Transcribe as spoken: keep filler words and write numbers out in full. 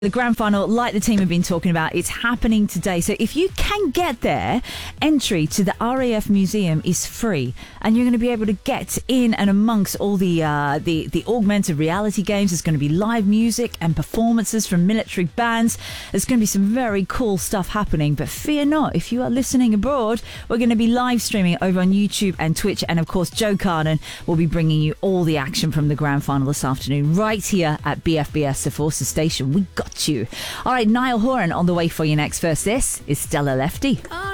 The grand final, like the team have been talking about, it's happening today. So if you can get there, entry to the R A F Museum is free. And you're going to be able to get in and amongst all the, uh, the, the augmented reality games. There's going to be live music and performances from military bands. There's going to be some very cool stuff happening. But fear not, if you are listening abroad, we're going to be live streaming over on YouTube and Twitch. And of course, Joe Carnan will be bringing you all the action from the grand final this afternoon, right here at B F B S, the Forces Station. We got you. All right, Niall Horan on the way for you next. First, this is Stella Lefty.